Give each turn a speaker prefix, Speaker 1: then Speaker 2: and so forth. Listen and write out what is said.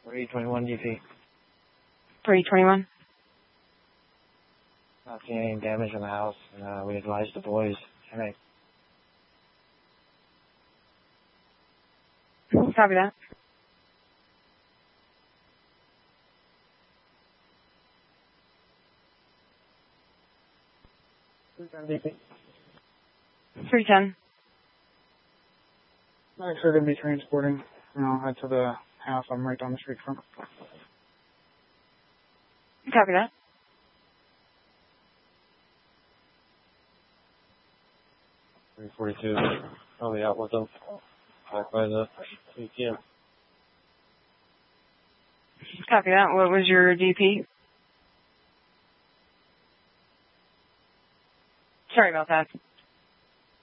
Speaker 1: 321 DP.
Speaker 2: 321.
Speaker 1: Not seeing any damage in the house, and we advised the boys. Hey.
Speaker 2: Copy that.
Speaker 1: DP.
Speaker 2: 310.
Speaker 3: I'm sure to be transporting. I'll head to the house. I'm right down the street from.
Speaker 2: Copy that.
Speaker 1: .342. Probably out with them. Back by the ATM.
Speaker 2: Copy that. What was your DP? Sorry about that.